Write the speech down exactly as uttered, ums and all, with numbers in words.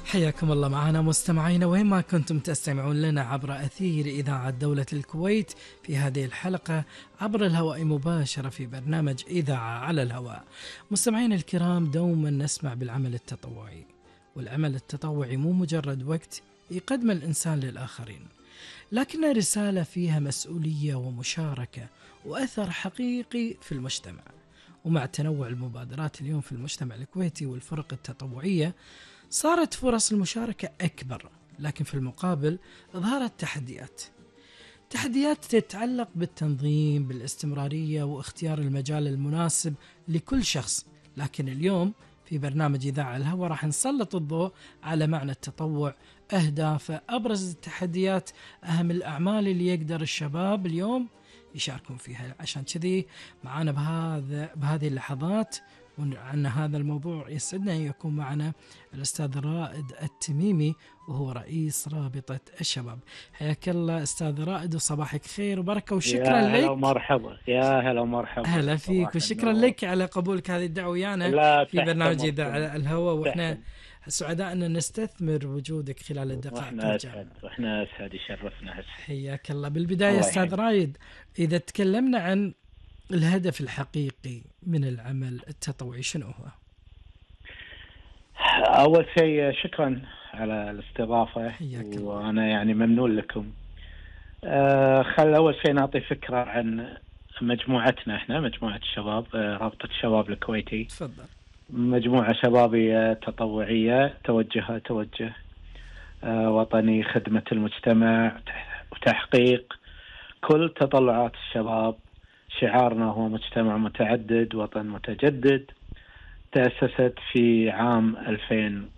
حياكم الله معنا مستمعينا وين ما كنتم تستمعون لنا عبر أثير إذاعة دولة الكويت في هذه الحلقة عبر الهواء مباشرة في برنامج إذاعة على الهواء. مستمعينا الكرام، دوما نسمع بالعمل التطوعي، والعمل التطوعي مو مجرد وقت يقدم الإنسان للآخرين، لكنها رسالة فيها مسؤولية ومشاركة وأثر حقيقي في المجتمع. ومع تنوع المبادرات اليوم في المجتمع الكويتي والفرق التطوعية صارت فرص المشاركة أكبر، لكن في المقابل ظهرت تحديات تحديات تتعلق بالتنظيم، بالاستمرارية، واختيار المجال المناسب لكل شخص. لكن اليوم في برنامج إذاعة الهوى راح نسلط الضوء على معنى التطوع، أهدافه، أبرز التحديات، أهم الأعمال اللي يقدر الشباب اليوم يشاركون فيها. عشان كذي معانا بهذا بهذه اللحظات عن هذا الموضوع يسعدنا أن يكون معنا الأستاذ رائد التميمي، وهو رئيس رابطة الشباب. حياك الله أستاذ رائد، وصباحك خير وبركة، وشكرا يا لك. هلا ومرحبا، يا هلا ومرحبا. هلا فيك وشكرا لك على قبولك هذه الدعوة ويانا في برنامج إذاعة الهوى، وإحنا سعداء أن نستثمر وجودك خلال الدقائق. واحنا أسعد واحنا أسعد يشرفنا. حياك الله. بالبداية أستاذ رائد، إذا تكلمنا عن الهدف الحقيقي من العمل التطوعي شنو هو؟ أول شيء شكرا على الاستضافة، وأنا يعني ممنون لكم. آه خل أول شيء نعطي فكرة عن مجموعتنا. إحنا مجموعة الشباب، آه رابطة الشباب الكويتي. تفضل. مجموعة شبابية تطوعية توجه توجه آه وطني، خدمة المجتمع وتحقيق كل تطلعات الشباب. شعارنا هو مجتمع متعدد، وطن متجدد. تأسست في عام ألفين